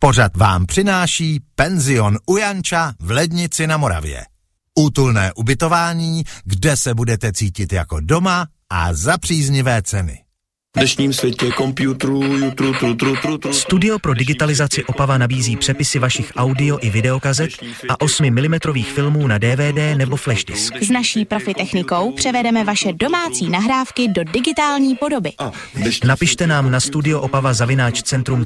Pořad vám přináší penzion u Janča v Lednici na Moravě. Útulné ubytování, kde se budete cítit jako doma a za příznivé ceny. V dnešním světě komputerů, Studio pro digitalizaci Opava nabízí přepisy vašich audio i videokazet a 8 mm filmů na DVD nebo flash disk. S naší profi technikou převedeme vaše domácí nahrávky do digitální podoby. Napište nám na studioopava@centrum